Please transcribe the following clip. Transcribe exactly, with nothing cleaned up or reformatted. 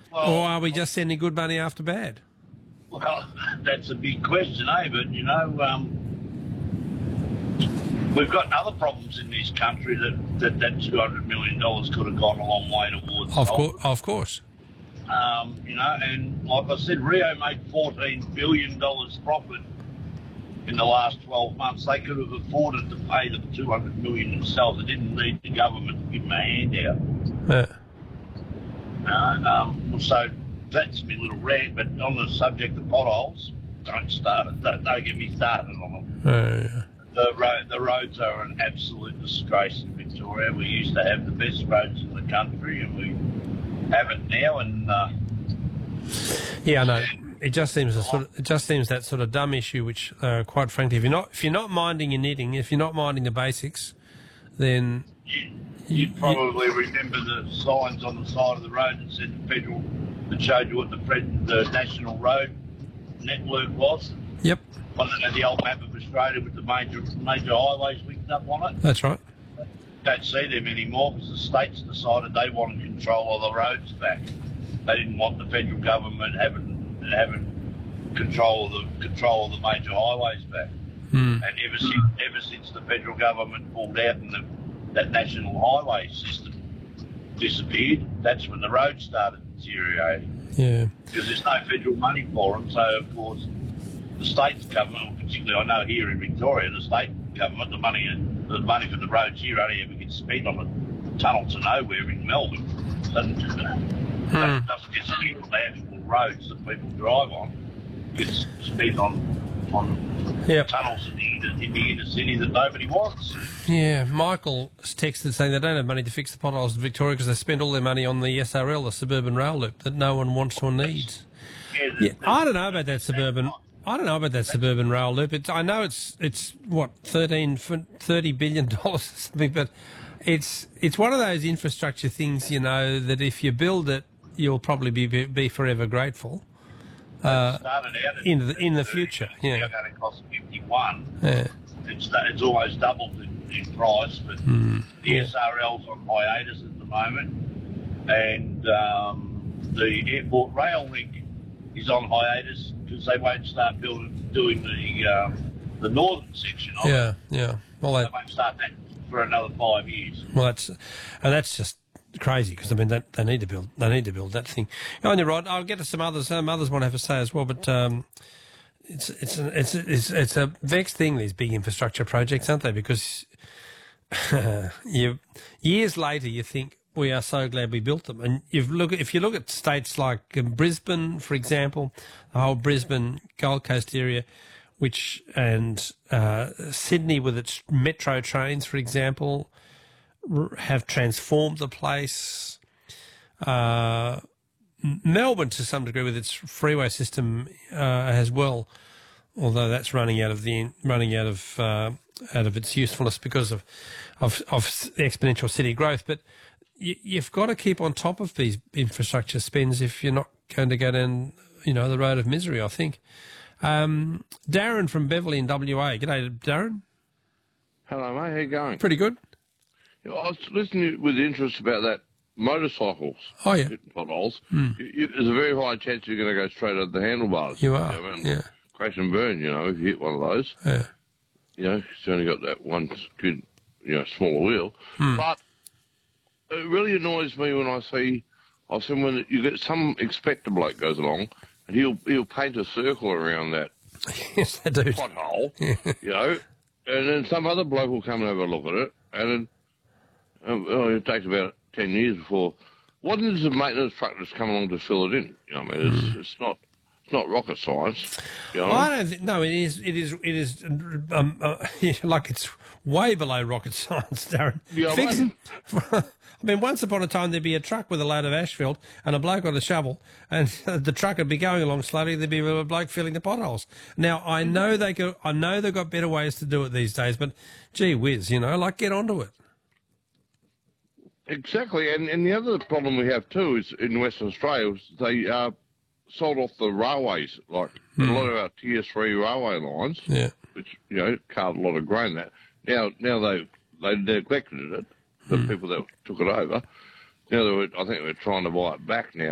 Well, or are we just sending good money after bad? Well, that's a big question, eh? But, you know, um, we've got other problems in this country that that, that two hundred million dollars could have gone a long way towards. Of course, of course. Um, you know, and like I said, Rio made fourteen billion dollars profit in the last twelve months. They could have afforded to pay the two hundred million dollars themselves. They didn't need the government to give them a handout. Yeah. Uh, um, so that's my little rant. But on the subject of potholes, don't start it. Don't, don't get me started on them. Uh, yeah. The, road, the roads are an absolute disgrace in Victoria. We used to have the best roads in the country, and we have it now. And uh, yeah, I know. It just seems a sort of, it just seems that sort of dumb issue, which, uh, quite frankly, if you're not if you're not minding your knitting, if you're not minding the basics, then you, you probably remember the signs on the side of the road that said the federal, that showed you what the, the national road network was. Yep. One that had the old map of Australia with the major major highways linked up on it. That's right. Don't see them anymore because the states decided they wanted control of the roads back. They didn't want the federal government having having control of the control of the major highways back. Mm. And ever since ever since the federal government pulled out and the, that national highway system disappeared, that's when the roads started deteriorating. Yeah. Because there's no federal money for them, so of course the state government, particularly I know here in Victoria, the state government, the money the money for the roads here only ever gets spent on a tunnel to nowhere in Melbourne. Doesn't, hmm. doesn't get spent on the actual roads that people drive on. It gets spent on on yep. tunnels in the, inner, in the inner city that nobody wants. Yeah, Michael texted saying they don't have money to fix the potholes in Victoria because they spend all their money on the S R L, the suburban rail loop, that no one wants or needs. Yeah, yeah, I don't know about that suburban. I don't know about that suburban rail loop. It's, I know it's it's what thirteen, thirty billion dollars or something, but it's it's one of those infrastructure things, you know, that if you build it, you'll probably be be forever grateful. Uh, in the in the future, yeah. It's going to cost fifty-one. Yeah. It's it's almost doubled in, in price, but mm. the yeah. S R L's on hiatus at the moment, and um, the airport rail link is on hiatus because they won't start building doing the um, the northern section of yeah, it. Yeah, yeah. Well, they that, won't start that for another five years. Well, that's and that's just crazy because I mean that they need to build they need to build that thing. Oh, and you're right. I'll get to some others. Some others want to have a say as well, but um, it's it's a, it's a, it's it's a vexed thing, these big infrastructure projects, aren't they? Because you years later you think we are so glad we built them, and you look if you look at states like um, Brisbane, for example, the whole Brisbane Gold Coast area, which and uh, Sydney with its metro trains, for example, have transformed the place. Uh, Melbourne, to some degree, with its freeway system uh, as well, although that's running out of the running out of uh, out of its usefulness because of of, of exponential city growth. But you, you've got to keep on top of these infrastructure spends if you're not going to go down, you know, the road of misery, I think. Um, Darren from Beverley in W A. G'day, Darren. Hello, mate. How you going? Pretty good. I was listening with interest about that motorcycles. Oh, yeah. Potholes. Mm. You, you, there's a very high chance you're going to go straight at the handlebars. You are, you know, and yeah. Crash and burn, you know, if you hit one of those. Yeah. You know, it's only got that one good, you know, smaller wheel. Mm. But it really annoys me when I see, I've seen when you get some expected bloke goes along and he'll, he'll paint a circle around that yes, they do. pothole, you know, and then some other bloke will come and have a look at it, and then um, oh, it takes about ten years before. What is the maintenance truck that's come along to fill it in? You know, I mean, it's, mm. it's not, it's not rocket science. You know? Well, I don't think. No, it is. It is. It is. Um, uh, like it's way below rocket science, Darren. Yeah, Fix it. I mean, once upon a time there'd be a truck with a load of asphalt and a bloke on a shovel, and the truck would be going along slowly. There'd be a bloke filling the potholes. Now I know they go. I know they've got better ways to do it these days, but gee whiz, you know, like get onto it. Exactly, and and the other problem we have too is in Western Australia is they uh, sold off the railways, like mm. a lot of our tier three railway lines, yeah. which you know carved a lot of grain. That now now they they neglected it. The mm. people that took it over. Now they were, I think they're trying to buy it back now.